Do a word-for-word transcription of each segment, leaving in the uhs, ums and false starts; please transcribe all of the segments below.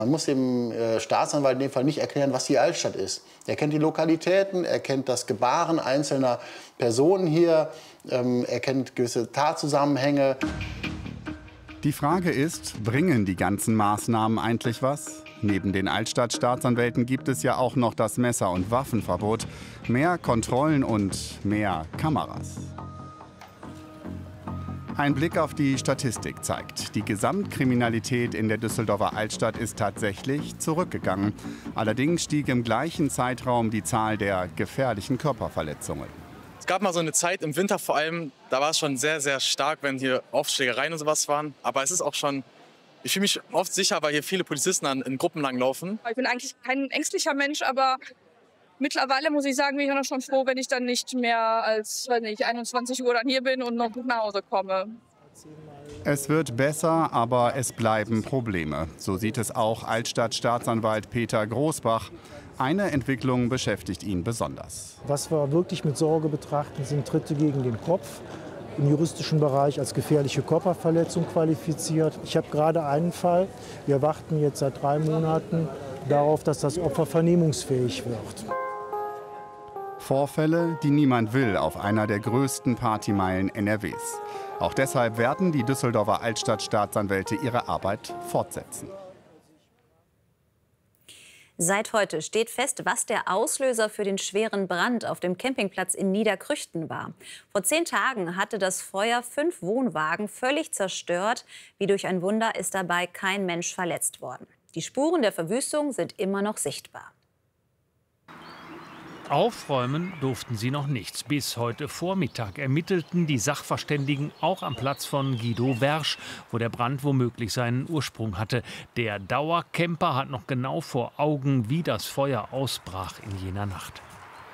Man muss dem äh, Staatsanwalt in dem Fall nicht erklären, was die Altstadt ist. Er kennt die Lokalitäten, er kennt das Gebaren einzelner Personen hier, ähm, er kennt gewisse Tatzusammenhänge. Die Frage ist, bringen die ganzen Maßnahmen eigentlich was? Neben den Altstadtstaatsanwälten gibt es ja auch noch das Messer- und Waffenverbot, mehr Kontrollen und mehr Kameras. Ein Blick auf die Statistik zeigt, die Gesamtkriminalität in der Düsseldorfer Altstadt ist tatsächlich zurückgegangen. Allerdings stieg im gleichen Zeitraum die Zahl der gefährlichen Körperverletzungen. Es gab mal so eine Zeit im Winter vor allem, da war es schon sehr, sehr stark, wenn hier Aufschlägereien und sowas waren. Aber es ist auch schon, ich fühle mich oft sicher, weil hier viele Polizisten an, in Gruppen langlaufen. Ich bin eigentlich kein ängstlicher Mensch, aber mittlerweile muss ich sagen, bin ich auch schon froh, wenn ich dann nicht mehr als weiß nicht, einundzwanzig Uhr dann hier bin und noch gut nach Hause komme. Es wird besser, aber es bleiben Probleme. So sieht es auch Altstadtstaatsanwalt Peter Großbach. Eine Entwicklung beschäftigt ihn besonders. Was wir wirklich mit Sorge betrachten, sind Tritte gegen den Kopf, im juristischen Bereich als gefährliche Körperverletzung qualifiziert. Ich habe gerade einen Fall. Wir warten jetzt seit drei Monaten darauf, dass das Opfer vernehmungsfähig wird. Vorfälle, die niemand will auf einer der größten Partymeilen N R Ws. Auch deshalb werden die Düsseldorfer Altstadtstaatsanwälte ihre Arbeit fortsetzen. Seit heute steht fest, was der Auslöser für den schweren Brand auf dem Campingplatz in Niederkrüchten war. Vor zehn Tagen hatte das Feuer fünf Wohnwagen völlig zerstört. Wie durch ein Wunder ist dabei kein Mensch verletzt worden. Die Spuren der Verwüstung sind immer noch sichtbar. Aufräumen durften sie noch nichts. Bis heute Vormittag ermittelten die Sachverständigen auch am Platz von Guido Wersch, wo der Brand womöglich seinen Ursprung hatte. Der Dauercamper hat noch genau vor Augen, wie das Feuer ausbrach in jener Nacht.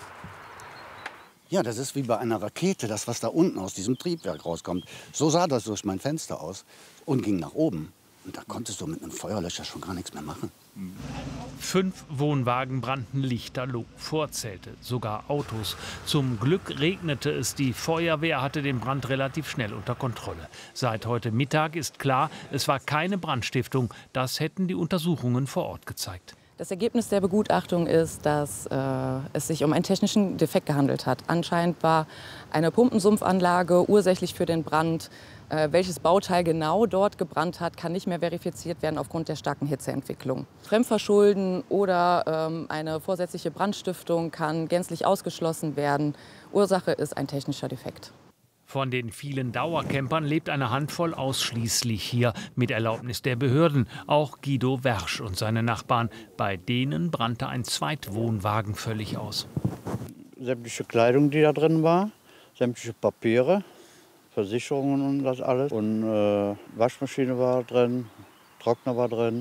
Ja, das ist wie bei einer Rakete, das, was da unten aus diesem Triebwerk rauskommt. So sah das durch mein Fenster aus und ging nach oben. Und da konntest du mit einem Feuerlöscher schon gar nichts mehr machen. Fünf Wohnwagen brannten lichterloh, Vorzelte, sogar Autos. Zum Glück regnete es. Die Feuerwehr hatte den Brand relativ schnell unter Kontrolle. Seit heute Mittag ist klar, es war keine Brandstiftung. Das hätten die Untersuchungen vor Ort gezeigt. Das Ergebnis der Begutachtung ist, dass äh, es sich um einen technischen Defekt gehandelt hat. Anscheinend war eine Pumpensumpfanlage ursächlich für den Brand. Äh, welches Bauteil genau dort gebrannt hat, kann nicht mehr verifiziert werden aufgrund der starken Hitzeentwicklung. Fremdverschulden oder ähm, eine vorsätzliche Brandstiftung kann gänzlich ausgeschlossen werden. Ursache ist ein technischer Defekt. Von den vielen Dauercampern lebt eine Handvoll ausschließlich hier, mit Erlaubnis der Behörden. Auch Guido Wersch und seine Nachbarn. Bei denen brannte ein Zweitwohnwagen völlig aus. Sämtliche Kleidung, die da drin war, sämtliche Papiere, Versicherungen und das alles. Und äh, Waschmaschine war drin, Trockner war drin.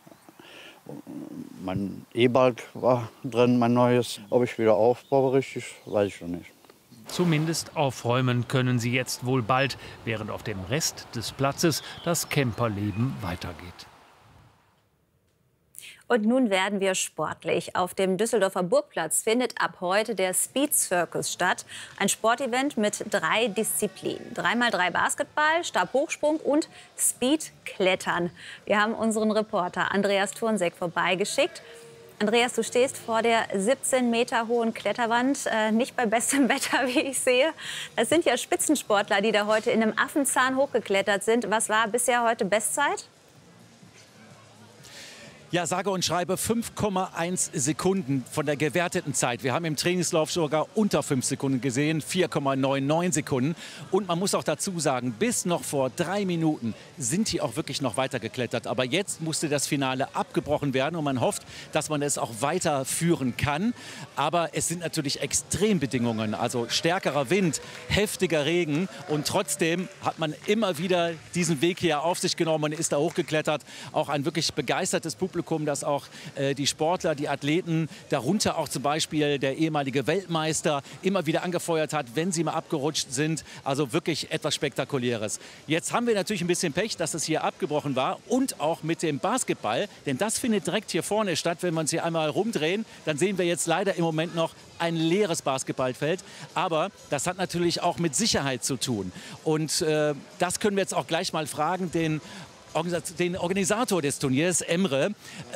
Mein E-Balg war drin, mein neues. Ob ich wieder aufbaue richtig, weiß ich noch nicht. Zumindest aufräumen können sie jetzt wohl bald, während auf dem Rest des Platzes das Camperleben weitergeht. Und nun werden wir sportlich. Auf dem Düsseldorfer Burgplatz findet ab heute der Speed Circus statt. Ein Sportevent mit drei Disziplinen. drei mal drei Basketball, Stabhochsprung und Speedklettern. Wir haben unseren Reporter Andreas Turnseck vorbeigeschickt. Andreas, du stehst vor der siebzehn Meter hohen Kletterwand, äh, nicht bei bestem Wetter, wie ich sehe. Das sind ja Spitzensportler, die da heute in einem Affenzahn hochgeklettert sind. Was war bisher heute Bestzeit? Ja, sage und schreibe fünf Komma eins Sekunden von der gewerteten Zeit. Wir haben im Trainingslauf sogar unter fünf Sekunden gesehen, vier Komma neunundneunzig Sekunden. Und man muss auch dazu sagen, bis noch vor drei Minuten sind die auch wirklich noch weiter geklettert. Aber jetzt musste das Finale abgebrochen werden und man hofft, dass man es auch weiterführen kann. Aber es sind natürlich Extrembedingungen, also stärkerer Wind, heftiger Regen. Und trotzdem hat man immer wieder diesen Weg hier auf sich genommen und ist da hochgeklettert. Auch ein wirklich begeistertes Publikum. Dass auch äh, die Sportler, die Athleten, darunter auch zum Beispiel der ehemalige Weltmeister, immer wieder angefeuert hat, wenn sie mal abgerutscht sind. Also wirklich etwas Spektakuläres. Jetzt haben wir natürlich ein bisschen Pech, dass es hier abgebrochen war und auch mit dem Basketball. Denn das findet direkt hier vorne statt. Wenn wir uns hier einmal rumdrehen, dann sehen wir jetzt leider im Moment noch ein leeres Basketballfeld. Aber das hat natürlich auch mit Sicherheit zu tun. Und äh, das können wir jetzt auch gleich mal fragen, den den Organisator des Turniers, Emre.